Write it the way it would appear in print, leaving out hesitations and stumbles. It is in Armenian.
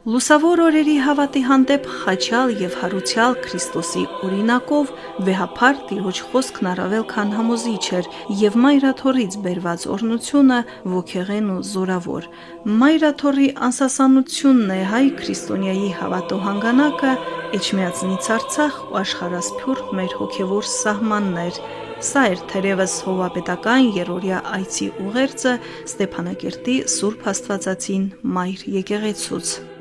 Լուսավոր օրերի հավատի հանդեպ խաչյալ եւ հարուցյալ Քրիստոսի օրինակով վեհափար Տիրոջ խոսքն առավել քան համոզիչ էր եւ Մայրաթորից բերված օրհնությունը ոգեղեն ու զորավոր։ Մայրաթորի անսասանությունն է հայ քրիստոնյայի հավատո հանգանակը, Էջմիածնից Արցախ ու աշխարհասփյուռ մեր հոգեվոր սահմաններ։ Սա էր թերևս հովվապետական երրորդյա այցի ուղերձը Ստեփանակերտի Սուրբ Աստվածածին Մայր եկեղեցուց։